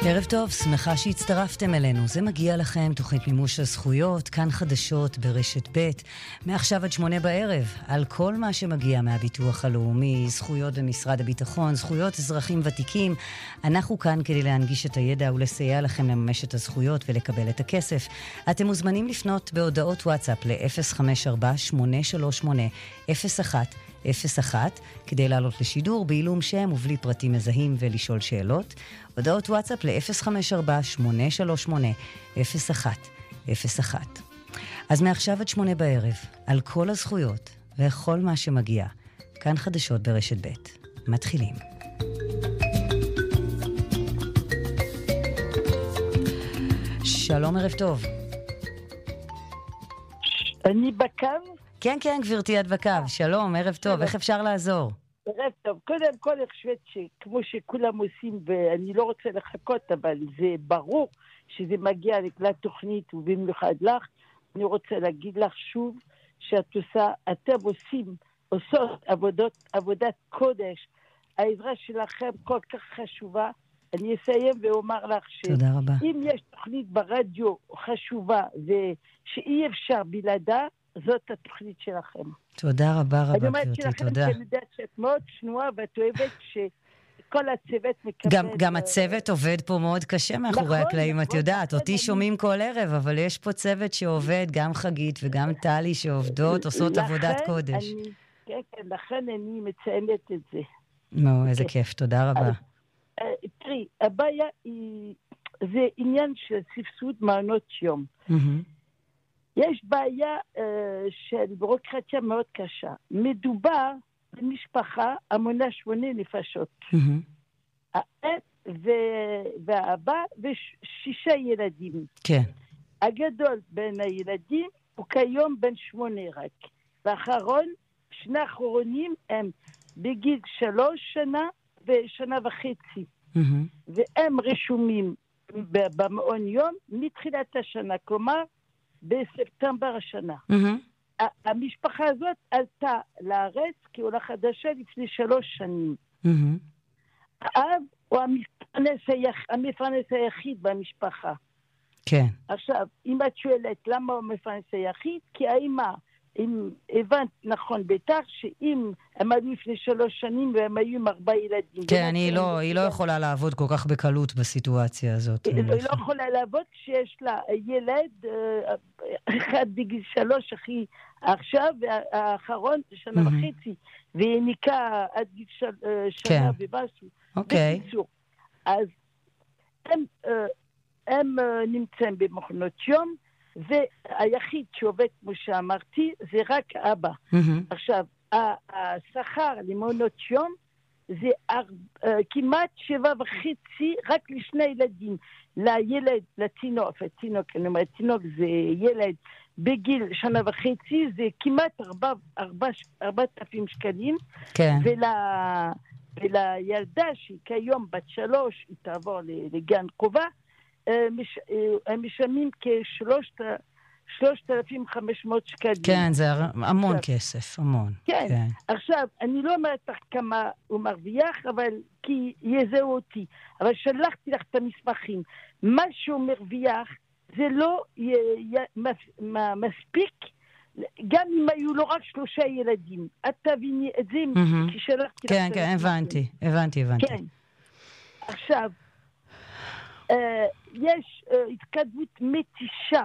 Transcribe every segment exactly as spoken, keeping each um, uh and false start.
ערב טוב, שמחה שהצטרפתם אלינו. זה מגיע לכם, תוכנית מימוש הזכויות, כאן חדשות ברשת ב', מעכשיו עד שמונה בערב, על כל מה שמגיע מהביטוח הלאומי, זכויות במשרד הביטחון, זכויות אזרחים ותיקים. אנחנו כאן כדי להנגיש את הידע ולסייע לכם לממש את הזכויות ולקבל את הכסף. אתם מוזמנים לפנות בהודעות וואטסאפ ל-אפס חמש ארבע שמונה שלוש שמונה אפס אחת אפס אחת כדי לעלות לשידור בעילום שם ובלי פרטים מזהים ולשאול שאלות. הודעות וואטסאפ ל-אפס חמש ארבע שמונה שלוש שמונה אפס אחת אפס אחת. אז מעכשיו עד שמונה בערב, על כל הזכויות וכל מה שמגיע, כאן חדשות ברשת ב'. מתחילים. שלום, ערב טוב. אני בקו? כן, כן, גברתי, את בקו. שלום, ערב טוב. איך אפשר לעזור? ערב טוב. קודם כל, אני חושבת שכמו שכולם עושים, ואני לא רוצה לחכות, אבל זה ברור שזה מגיע לתוכנית ובמיוחד לך. אני רוצה להגיד לך שוב שאת עושה, אתם עושים, עושות עבודות, עבודת קודש. העזרה שלכם כל כך חשובה. אני אסיים ואומר לך שאם יש תוכנית ברדיו חשובה ושאי אפשר בלעדה, זאת התוכנית שלכם. תודה רבה רבה, גברתי, תודה. אני יודעת שאת מאוד שנועה ואת אוהבת שכל הצוות מקבל... גם, גם הצוות עובד פה מאוד קשה מאחורי הקלעים, את יודעת. אותי שומעים כל ערב, אבל יש פה צוות שעובד, גם חגית וגם טלי שעובדות, עושות עבודת קודש. כן, כן, לכן אני מציינת את זה. נו, איזה כיף, תודה רבה. תראי, הבעיה היא, זה עניין של סבסוד מעונות יום. יש בעיה uh, של בירוקרטיה מאוד קשה. מדובר במשפחה המונה שמונה נפשות. Mm-hmm. האב ו- והאבא ושישה ילדים. כן. הגדול בין הילדים הוא כיום בן שמונה רק. והאחרון, שני האחרונים הם בגיל שלוש שנה ושנה וחצי. Mm-hmm. והם רשומים במעון יום מתחילת השנה. כלומר, בספטמבר השנה. Mm-hmm. המשפחה הזאת עלתה לארץ כעולה חדשה לפני שלוש שנים. Mm-hmm. האב הוא המפרנס, היח... המפרנס היחיד במשפחה. כן. עכשיו, אם את שואלת למה הוא המפרנס היחיד, כי האמא, אם הבנת נכון בטח, שאם הם עלו לפני שלוש שנים והם היו עם ארבעה ילדים. כן, אני לא, היא לא יכולה לעבוד כל כך בקלות בסיטואציה הזאת. היא לא יכולה לעבוד כשיש לה ילד אחד בגיל שלוש הכי עכשיו, והאחרון שנה וחצי, והיא ניקה עד גיל שנה ובשו. אוקיי. אז הם נמצאים במכונות יום, והיחיד שעובד, כמו שאמרתי, זה רק אבא. Mm-hmm. עכשיו, השכר למעונות יום זה אר... כמעט שבע וחצי רק לשני ילדים. לילד, לתינוק, התינוק, אני אומרת, תינוק זה ילד בגיל שנה וחצי, זה כמעט ארבע, ארבע, ארבעת אלפים שקלים. כן. ול... ולילדה שהיא כיום בת שלוש, היא תעבור לגן חובה, הם משלמים כשלושת אלפים וחמש מאות שקלים. כן, זה המון כסף, המון. כן, עכשיו, אני לא אומרת לך כמה הוא מרוויח, אבל כי יזהו אותי. אבל שלחתי לך את המסמכים. מה שהוא מרוויח, זה לא מספיק, גם אם היו לו רק שלושה ילדים. את תביני את זה, כי שלחתי לך... כן, כן, הבנתי, הבנתי, הבנתי. כן. עכשיו, יש התקדמות מתישה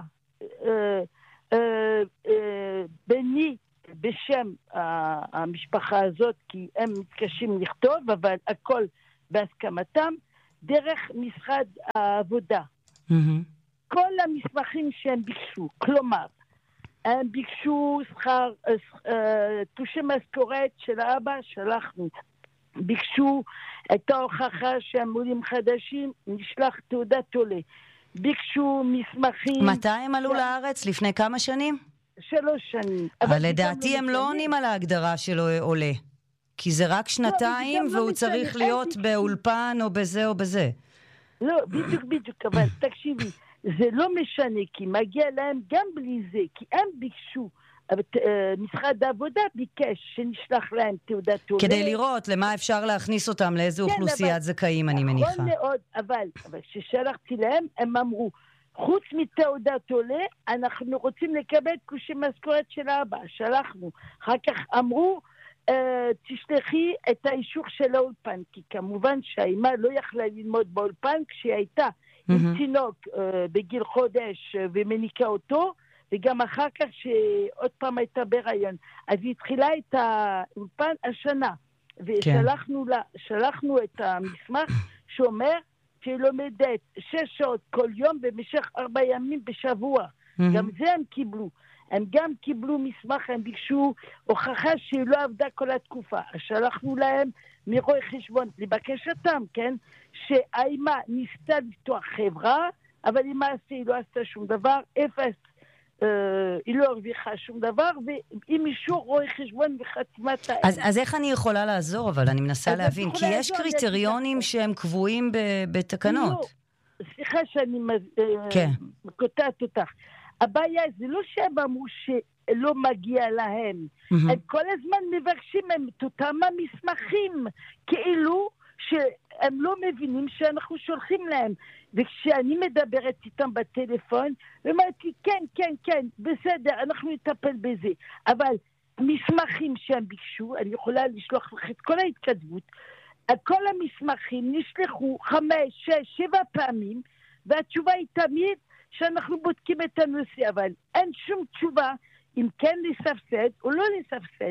בני בשם המשפחה הזאת, כי הם מתקשים לכתוב, אבל הכל בהסכמתם, דרך משרד העבודה. כל המסמכים שהם ביקשו, כלומר, הם ביקשו שכר, תושי משכורת של האבא, שלחנו. ביקשו את ההוכחה שהם עולים חדשים, נשלח תעודת עולה. ביקשו מסמכים... מתי הם עלו לארץ? לפני כמה שנים? שלוש שנים. אבל לדעתי הם לא עונים על ההגדרה שלו עולה. כי זה רק שנתיים והוא צריך להיות באולפן או בזה או בזה. לא, בדיוק בדיוק, אבל תקשיבי, זה לא משנה, כי מגיע להם גם בלי זה, כי הם ביקשו משרד העבודה ביקש שנשלח להם תעודת עולה. כדי לראות למה אפשר להכניס אותם, לאיזו כן, אוכלוסיית אבל, זכאים, אני מניחה. נכון מאוד, אבל, אבל כששלחתי להם, הם אמרו, חוץ מתעודת עולה, אנחנו רוצים לקבל תלושי משכורת של האבא. שלחנו. אחר כך אמרו, אה, תשלחי את האישור של האולפן, כי כמובן שהאימא לא יכלה ללמוד באולפן כשהיא הייתה mm-hmm. עם תינוק אה, בגיל חודש אה, ומניקה אותו, וגם אחר כך שעוד פעם הייתה בהיריון. אז היא התחילה את האולפן השנה, ושלחנו לה, שלחנו את המסמך שאומר שהיא לומדת שש שעות כל יום במשך ארבע ימים בשבוע. Mm-hmm. גם זה הם קיבלו. הם גם קיבלו מסמך, הם ביקשו הוכחה שהיא לא עבדה כל התקופה. אז שלחנו להם מרואי חשבון לבקשתם, כן? שהאימא ניסתה לפתוח חברה, אבל למעשה היא לא עשתה שום דבר, אפס. היא לא הרוויחה שום דבר, ועם אישור רואי חשבון וחתימת האם. אז, אז איך אני יכולה לעזור? אבל אני מנסה להבין, כי יש קריטריונים שהם קבועים בתקנות. לא, סליחה שאני כן. קוטעת אותך. הבעיה זה לא שהם אמרו שלא מגיע להם. Mm-hmm. הם כל הזמן מבקשים הם את אותם המסמכים, כאילו שהם לא מבינים שאנחנו שולחים להם. וכשאני מדברת איתם בטלפון, אמרתי, כן, כן, כן, בסדר, אנחנו נטפל בזה. אבל מסמכים שהם ביקשו, אני יכולה לשלוח לך את כל ההתכתבות, כל המסמכים נשלחו חמש, שש, שבע פעמים, והתשובה היא תמיד שאנחנו בודקים את הנושא, אבל אין שום תשובה אם כן לסבסד או לא לסבסד.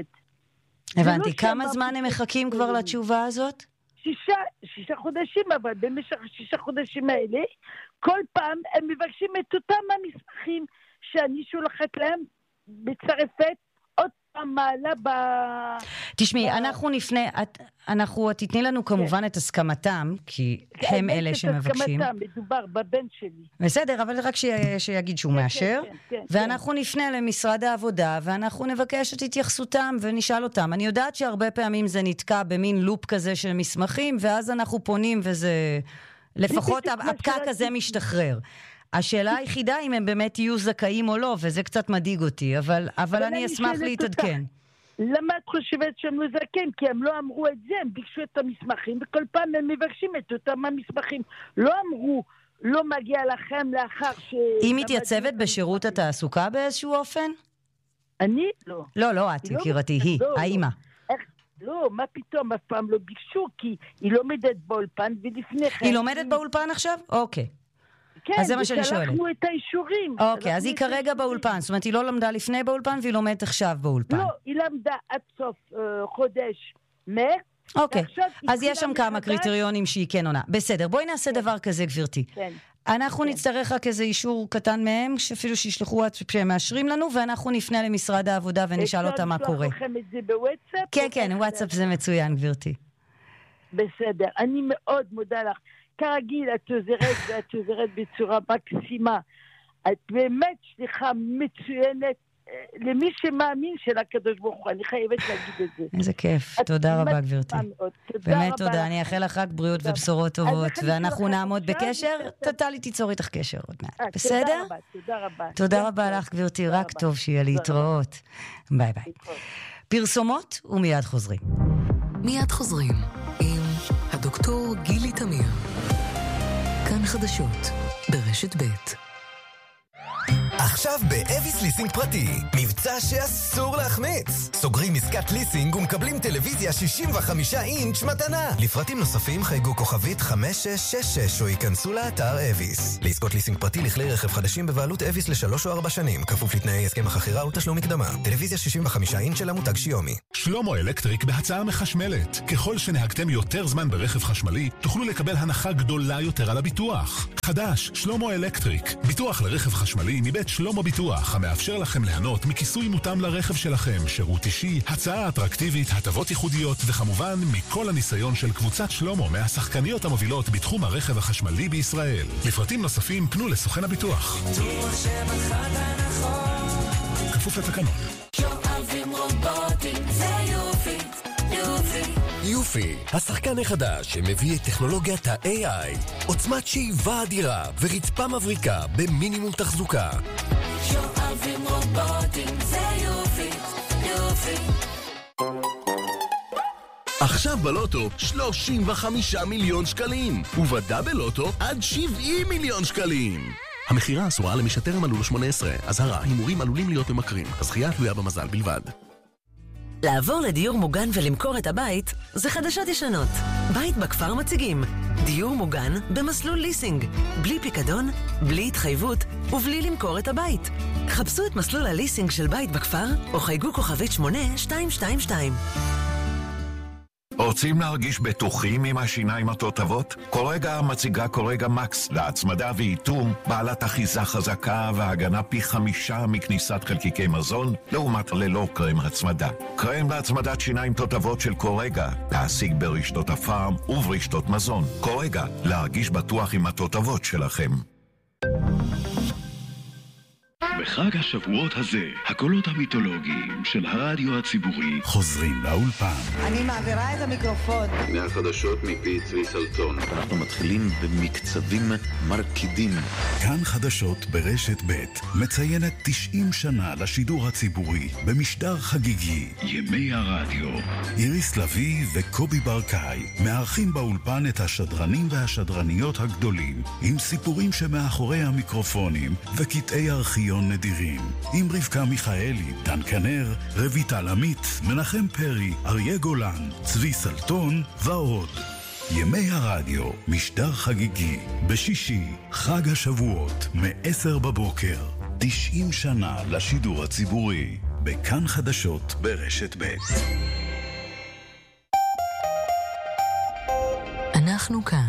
הבנתי, כמה זמן הם מחכים כבר לתשובה הזאת? שישה, שישה חודשים, אבל במשך שישה חודשים האלה, כל פעם הם מבקשים את אותם המסמכים שאני שולחת להם בצרפת, עוד פעם מעלה ב... תשמעי, אנחנו נפנה, אנחנו, תתני לנו כמובן את הסכמתם, כי הם אלה שמבקשים. את הסכמתם, מדובר בבן שלי. בסדר, אבל רק שיגיד שהוא מאשר, ואנחנו נפנה למשרד העבודה, ואנחנו נבקש את התייחסותם ונשאל אותם. אני יודעת שהרבה פעמים זה נתקע במין לופ כזה של מסמכים, ואז אנחנו פונים וזה, לפחות הפקק הזה משתחרר. השאלה היחידה אם הם באמת יהיו זכאים או לא, וזה קצת מדאיג אותי, אבל, אבל אני אשמח להתעדכן. למה את חושבת שהם לא זכאים? כי הם לא אמרו את זה, הם ביקשו את המסמכים, וכל פעם הם מבקשים את אותם המסמכים. לא אמרו, לא מגיע לכם לאחר ש... היא מתייצבת בשירות התעסוקה באיזשהו אופן? אני? לא. לא, לא, את יקירתי, היא, האמא. לא, מה פתאום, אף פעם לא ביקשו, כי היא לומדת באולפן, ולפני כן... היא לומדת באולפן עכשיו? אוקיי. כן, אז זה מה שאני שואלת. ושלחנו את האישורים. אוקיי, אז היא כרגע באולפן, זאת אומרת, היא לא למדה לפני באולפן, והיא לומדת עכשיו באולפן. לא, היא למדה עד סוף חודש מרץ. אוקיי, אז יש שם כמה קריטריונים שהיא כן עונה. בסדר, בואי נעשה דבר כזה, גברתי. כן. אנחנו נצטרך רק איזה אישור קטן מהם, שאפילו שישלחו שהם מאשרים לנו, ואנחנו נפנה למשרד העבודה ונשאל אותה מה קורה. אפשר לשלוח לכם את זה בוואטסאפ? כן, כן, וואטסאפ זה מצוין, גברתי. בסדר, אני מאוד מודה לך. כרגיל, את עוזרת ואת עוזרת בצורה מקסימה. את באמת שליחה מצוינת למי שמאמין של הקדוש ברוך הוא. אני חייבת להגיד את זה. איזה כיף. תודה רבה, גברתי. באמת תודה. אני אאחל לך רק בריאות ובשורות טובות, ואנחנו נעמוד בקשר. טלי תיצור איתך קשר עוד מעט. בסדר? תודה רבה. תודה רבה לך, גברתי. רק טוב שיהיה להתראות. ביי ביי. פרסומות ומיד חוזרים. מיד חוזרים עם הדוקטור גילי תמיר. כאן חדשות ברשת ב'. עכשיו באביס ליסינג פרטי, מבצע שאסור להחמיץ. סוגרים עסקת ליסינג ומקבלים טלוויזיה שישים וחמישה אינץ' מתנה. לפרטים נוספים חייגו כוכבית חמש שש שש שש או ייכנסו לאתר אביס. לעסקות ליסינג פרטי לכלי רכב חדשים בבעלות אביס לשלוש או ארבע שנים, כפוף לתנאי הסכם החכירה ותשלום מקדמה. טלוויזיה שישים וחמישה אינץ' של המותג שיומי. שלמה אלקטריק בהצעה מחשמלת. ככל שנהגתם יותר זמן ברכב חשמלי, תוכלו לקבל הנחה גדולה יותר על הביטוח. חדש, שלמה אלקטריק. ביטוח לרכב חשמלי מבית שלמה ביטוח, המאפשר לכם ליהנות מכיסוי מותאם לרכב שלכם, שירות אישי, הצעה אטרקטיבית, הטבות ייחודיות, וכמובן מכל הניסיון של קבוצת שלמה מהשחקניות המובילות בתחום הרכב החשמלי בישראל. לפרטים נוספים פנו לסוכן הביטוח. כפוף לתקנון. שואבים רובוטים, זה יופי, יופי. יופי, השחקן החדש שמביא את טכנולוגיית ה-איי איי, עוצמת שאיבה אדירה ורצפה מבריקה במינימום תחזוקה. שואבים רובוטים, זה יופי. יופי. עכשיו בלוטו שלושים וחמישה מיליון שקלים, ובדאבל לוטו עד שבעים מיליון שקלים. המחירה אסורה למי שטרם מלאו לו שמונה עשרה. אזהרה, הימורים עלולים להיות ממכרים. הזכייה תלויה במזל בלבד. לעבור לדיור מוגן ולמכור את הבית זה חדשות ישנות. בית בכפר מציגים דיור מוגן במסלול ליסינג, בלי פיקדון, בלי התחייבות ובלי למכור את הבית. חפשו את מסלול הליסינג של בית בכפר או חייגו כוכבית שמונה שתיים שתיים שתיים. רוצים להרגיש בטוחים עם השיניים התותבות? קורגה מציגה קורגה מקס להצמדה ואיתום, בעלת אחיזה חזקה והגנה פי חמישה מכניסת חלקיקי מזון, לעומת ללא קרם הצמדה. קרם להצמדת שיניים תותבות של קורגה, להשיג ברשתות הפארם וברשתות מזון. קורגה, להרגיש בטוח עם התותבות שלכם. בחג השבועות הזה, הקולות המיתולוגיים של הרדיו הציבורי חוזרים לאולפן. אני מעבירה את המיקרופון. מהחדשות מפי צבי סלטון. אנחנו מתחילים במקצבים מרקידים. כאן חדשות ברשת ב' מציינת תשעים שנה לשידור הציבורי במשדר חגיגי. ימי הרדיו. איריס לוי וקובי ברקאי מארחים באולפן את השדרנים והשדרניות הגדולים עם סיפורים שמאחורי המיקרופונים וקטעי ארכיון נדירים. עם רבקה מיכאלי, דן כנר, רויטל עמית, מנחם פרי, אריה גולן, צבי סלטון ועוד. ימי הרדיו, משדר חגיגי, בשישי, חג השבועות, מ-עשר בבוקר. תשעים שנה לשידור הציבורי, בכאן חדשות ברשת ב'. אנחנו כאן.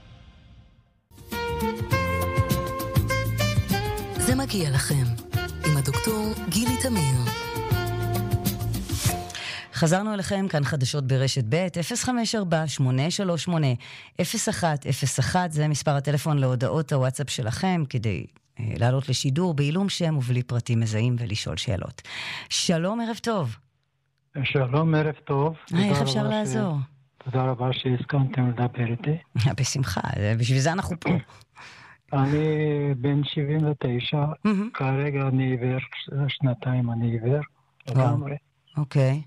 זה מגיע לכם, עם הדוקטור גילי תמיר. חזרנו אליכם, כאן חדשות ברשת ב', אפס חמש ארבע שמונה שלוש שמונה אפס אחת אפס אחת, זה מספר הטלפון להודעות הוואטסאפ שלכם, כדי אה, לעלות לשידור בעילום שם ובלי פרטים מזהים ולשאול שאלות. שלום, ערב טוב. שלום, ערב טוב. אה, איך אפשר לעזור? ש... תודה רבה שהסכמתם לדבר איתי. בשמחה, בשביל זה אנחנו פה. אני בן שבעים ותשע, כרגע אני עיוור, שנתיים אני עיוור. אוקיי.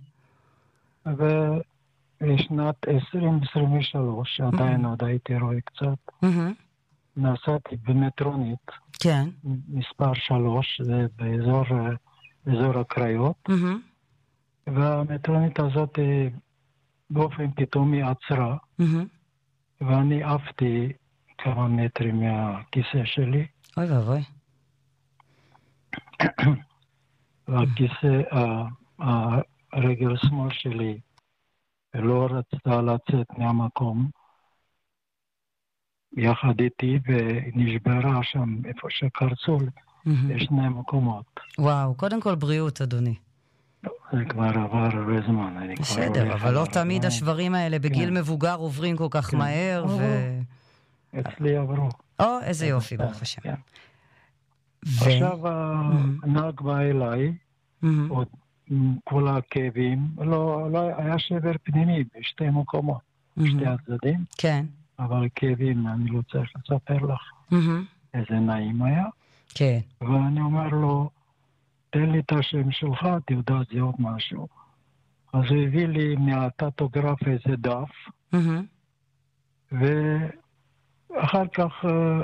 ובשנת עשרים עשרים ושלוש, עדיין עוד הייתי רואה קצת, נסעתי במטרונית, מספר שלוש, זה באזור הקריות, והמטרונית הזאת באופן פתאומי עצרה, ואני עפתי כמה מטרים מהכיסא שלי. אוי ואבוי. והכיסא, הרגל שמאל שלי לא רצתה לצאת מהמקום יחד איתי, ונשברה שם איפה שקרצו בשני מקומות. וואו, קודם כל בריאות, אדוני. זה כבר עבר הרבה זמן. בסדר, אבל לא תמיד השברים האלה בגיל מבוגר עוברים כל כך מהר ו... אצלי עברו. או, איזה יופי, ברוך השם. עכשיו הנהג בא אליי, עוד כל הכאבים, לא היה שבר פנימי בשתי מקומות, בשתי הצדדים. כן. אבל כאבים, אני לא צריך לספר לך איזה נעים היה. כן. ואני אומר לו, תן לי את השם שלך, תעודת זהות משהו. אז הוא הביא לי מהטטוגרף איזה דף, ואחר כך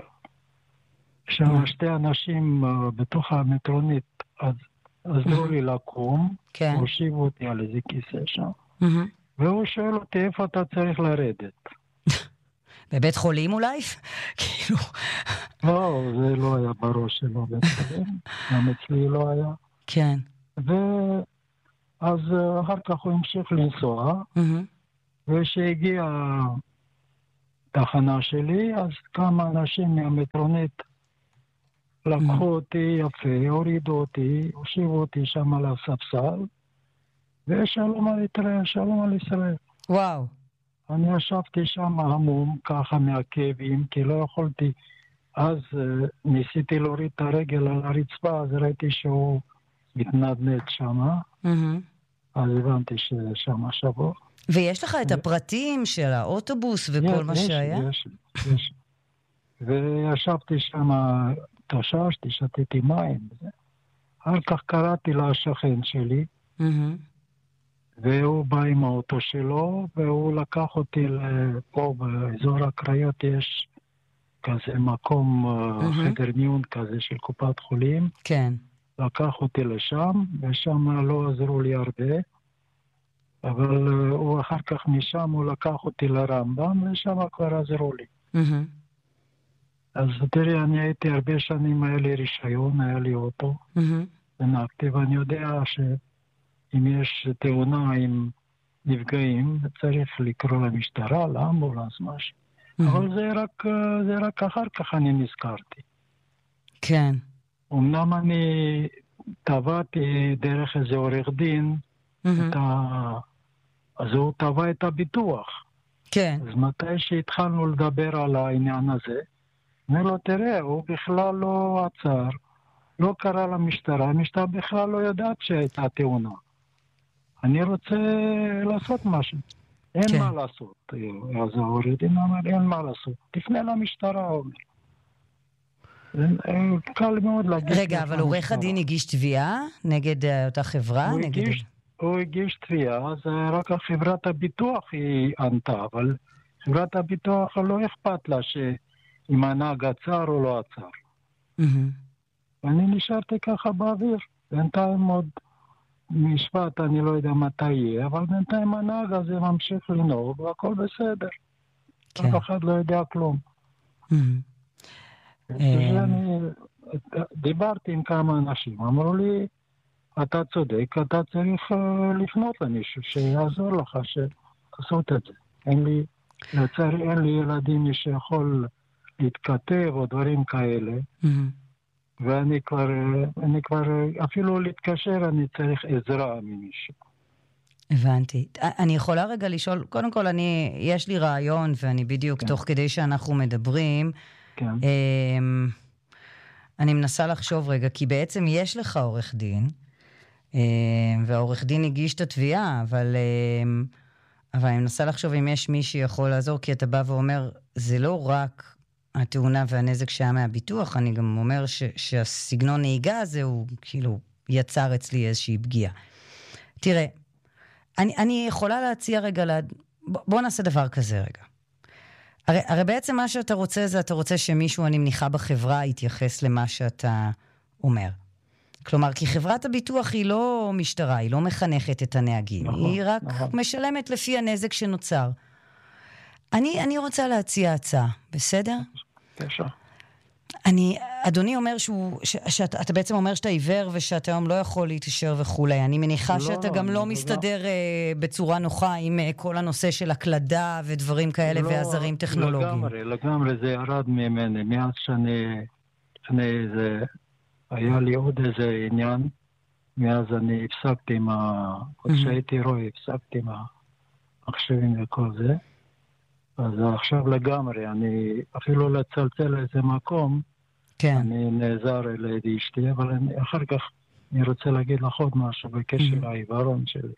שם שתי אנשים בתוך המטרונית, אז עזרו לי לקום, הושיבו אותי על איזה כיסא שם, והוא שואל אותי איפה אתה צריך לרדת. בבית חולים אולי? כאילו... לא, זה לא היה בראש שלו בית חולים, גם אצלי לא היה. כן. ואז אחר כך הוא המשיך לנסוע, ושהגיע התחנה שלי, אז כמה אנשים מהמטרונית לקחו אותי יפה, הורידו אותי, הושיבו אותי שם על הספסל, ושלום על ישראל, שלום על ישראל. וואו. אני ישבתי שם המום, ככה מהכאבים, כי לא יכולתי. אז ניסיתי להוריד את הרגל על הרצפה, אז ראיתי שהוא מתנדנד שם. אז הבנתי ששם שבור. ויש לך את הפרטים של האוטובוס וכל מה שהיה? יש, יש. וישבתי שם, תששתי, שתיתי מים. אחר כך קראתי לשכן שלי, והוא בא עם האוטו שלו, והוא לקח אותי לפה באזור הקריות, יש כזה מקום, mm-hmm. חדר מיון כזה של קופת חולים. כן. לקח אותי לשם, ושם לא עזרו לי הרבה, אבל הוא אחר כך משם, הוא לקח אותי לרמב"ם, ושם כבר עזרו לי. Mm-hmm. אז תראי, אני הייתי הרבה שנים, היה לי רישיון, היה לי אוטו, mm-hmm. ונקתי, ואני יודע שאם יש תאונה עם נפגעים, צריך לקרוא למשטרה, לאמבולנס, משהו. Mm-hmm. אבל זה רק, זה רק אחר כך אני נזכרתי. כן. אמנם אני טבעתי דרך איזה עורך דין, mm-hmm. את ה... אז הוא טבע את הביטוח. כן. אז מתי שהתחלנו לדבר על העניין הזה, אני לא תראה, הוא בכלל לא עצר, לא קרא למשטרה, המשטרה בכלל לא יודעת שהייתה תאונה. אני רוצה לעשות משהו. אין כן. מה לעשות. אז העורך דין אמר, אין מה לעשות. תפנה למשטרה, הוא אומר. קל מאוד להגיד... רגע, אבל עורך הדין הגיש תביעה נגד אותה חברה? הוא, נגד... הגיש, הוא הגיש תביעה, אז רק חברת הביטוח היא ענתה, אבל חברת הביטוח לא אכפת לה שאם הנהג עצר או לא עצר. Mm-hmm. ואני נשארתי ככה באוויר. בינתיים עוד משפט, אני לא יודע מתי יהיה, אבל בינתיים הנהג הזה ממשיך לנהוג, והכל בסדר. כן. אף אחד לא יודע כלום. Mm-hmm. אני דיברתי עם כמה אנשים, אמרו לי, אתה צודק, אתה צריך לפנות למישהו שיעזור לך שתעשות את זה. אין לי, לצערי אין לי ילדים שיכול להתכתב או דברים כאלה, ואני כבר, אני כבר, אפילו להתקשר אני צריך עזרה ממישהו. הבנתי. אני יכולה רגע לשאול, קודם כל אני, יש לי רעיון, ואני בדיוק תוך כדי שאנחנו מדברים, כן. אני מנסה לחשוב רגע, כי בעצם יש לך עורך דין, והעורך דין הגיש את התביעה, אבל, אבל אני מנסה לחשוב אם יש מי שיכול לעזור, כי אתה בא ואומר, זה לא רק התאונה והנזק שהיה מהביטוח, אני גם אומר ש, שהסגנון נהיגה הזה הוא כאילו יצר אצלי איזושהי פגיעה. תראה, אני, אני יכולה להציע רגע, לה... בוא נעשה דבר כזה רגע. הרי, הרי בעצם מה שאתה רוצה זה, אתה רוצה שמישהו, אני מניחה בחברה, יתייחס למה שאתה אומר. כלומר, כי חברת הביטוח היא לא משטרה, היא לא מחנכת את הנהגים, נכון, היא רק נכון. משלמת לפי הנזק שנוצר. אני, אני רוצה להציע הצעה, בסדר? בבקשה. אני, אדוני אומר שהוא, ש, שאתה, אתה בעצם אומר שאתה עיוור ושאתה היום לא יכול להתאשר וכולי. אני מניחה לא, שאתה גם לא מסתדר uh, בצורה נוחה עם uh, כל הנושא של הקלדה ודברים כאלה לא, ועזרים טכנולוגיים. לגמרי, לגמרי זה ירד ממני. מאז שאני, שאני זה, היה לי עוד איזה עניין, מאז אני הפסקתי עם ה... עוד שהייתי רואי, הפסקתי עם המחשבים וכל זה. אז עכשיו לגמרי, אני אפילו לצלצל לאיזה מקום, כן. אני נעזר לידי אשתי, אבל אני, אחר כך אני רוצה להגיד לך עוד משהו בקשר לעיוורון שלי.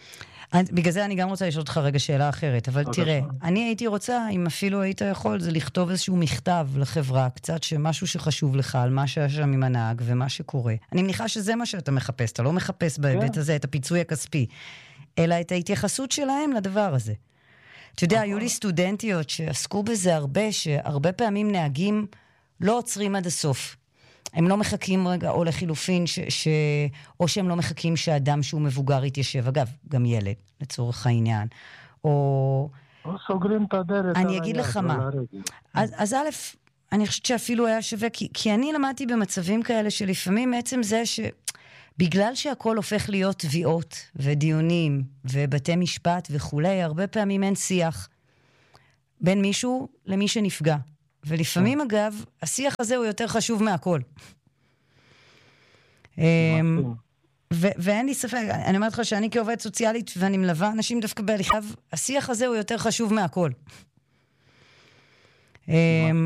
בגלל זה אני גם רוצה לשאול אותך רגע שאלה אחרת, אבל תראה, אני הייתי רוצה, אם אפילו היית יכול, זה לכתוב איזשהו מכתב לחברה, קצת שמשהו שחשוב לך, על מה שהיה שם עם הנהג ומה שקורה. אני מניחה שזה מה שאתה מחפש, אתה לא מחפש בהיבט הזה את הפיצוי הכספי, אלא את ההתייחסות שלהם לדבר הזה. אתה יודע, היו לי סטודנטיות שעסקו בזה הרבה, שהרבה פעמים נהגים לא עוצרים עד הסוף. הם לא מחכים רגע, או לחילופין, ש, ש, או שהם לא מחכים שהאדם שהוא מבוגר יתיישב. אגב, גם ילד, לצורך העניין. או... או סוגרים את הדלת. אני אגיד לך מה. אז, אז א', אני חושבת שאפילו היה שווה, כי, כי אני למדתי במצבים כאלה שלפעמים עצם זה ש... בגלל שהכל הופך להיות תביעות ודיונים ובתי משפט וכולי, הרבה פעמים אין שיח בין מישהו למי שנפגע. ולפעמים, אגב, השיח הזה הוא יותר חשוב מהכל. ואין לי ספק, אני אומרת לך שאני כעובדת סוציאלית ואני מלווה אנשים דווקא בהליכיו, השיח הזה הוא יותר חשוב מהכל.